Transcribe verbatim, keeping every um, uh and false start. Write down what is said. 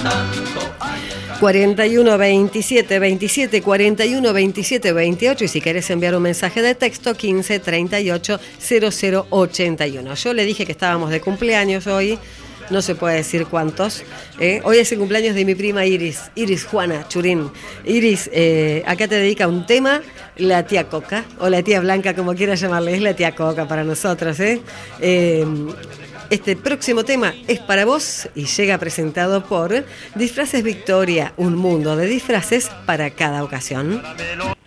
cuarenta y uno veintisiete veintisiete, cuarenta y uno veintisiete veintiocho, y si querés enviar un mensaje de texto, quince treinta y ocho cero cero ochenta y uno. Yo le dije que estábamos de cumpleaños hoy, no se puede decir cuántos. ¿eh? Hoy es el cumpleaños de mi prima Iris, Iris Juana Churín. Iris, eh, acá te dedica un tema, la tía Coca, o la tía Blanca, como quieras llamarle, es la tía Coca para nosotros. ¿eh? Eh, Este próximo tema es para vos y llega presentado por Disfraces Victoria, un mundo de disfraces para cada ocasión.